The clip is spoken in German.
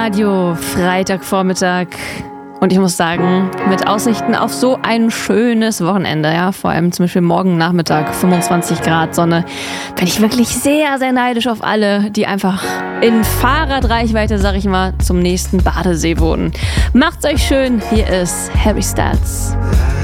Radio, Freitagvormittag. Und ich muss sagen, mit Aussichten auf so ein schönes Wochenende, ja, vor allem zum Beispiel morgen Nachmittag, 25 Grad Sonne, bin ich wirklich sehr, sehr neidisch auf alle, die einfach in Fahrradreichweite, sag ich mal, zum nächsten Badesee wohnen. Macht's euch schön, hier ist Harry Styles.